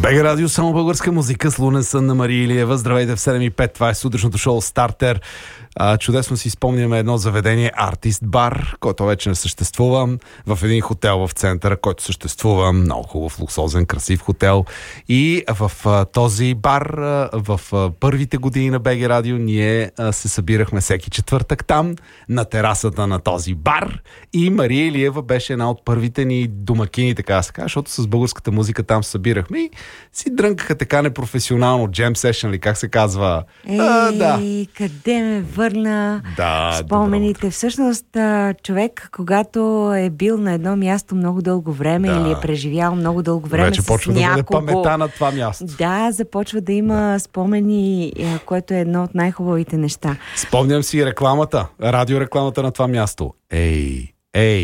БГ Радио, само българска музика с лунен сън на Мария Илиева. Здравейте в 7:05, това е сутрешното шоу Стартер. Чудесно си спомняме едно заведение, Артист бар, който вече не съществува, в един хотел в центъра, който съществува, много хубав, луксозен, красив хотел. И в този бар, в първите години на БГ Радио, ние се събирахме всеки четвъртък там, на терасата на този бар. И Мария Илиева беше една от първите ни домакини, така да се каже, защото с българската музика там се събирахме и си дрънкаха така непрофесионално, джем сешън ли, как се казва. Да. Къде ме върна спомените. Всъщност, човек, когато е бил на едно място много дълго време или е преживял много дълго време вече с почва някого, да бъде памета на това място. Да, започва да има спомени, което е едно от най-хубавите неща. Спомням си рекламата, радиорекламата на това място. Ей,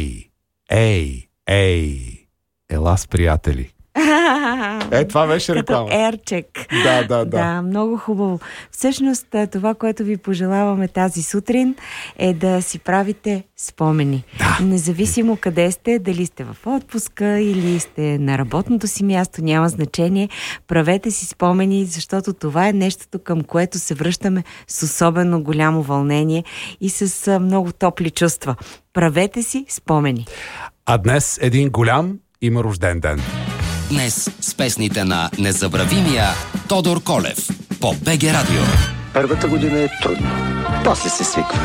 ела с приятели. Това беше реклама. Като ерчек. Да, много хубаво. Всъщност, това, което ви пожелаваме тази сутрин, е да си правите спомени. Да. Независимо къде сте, дали сте в отпуска или сте на работното си място, няма значение. Правете си спомени, защото това е нещото, към което се връщаме с особено голямо вълнение и с много топли чувства. Правете си спомени. А днес един голям има рожден ден. Днес с песните на незабравимия Тодор Колев по БГ Радио. Първата година е трудно. После се свиква.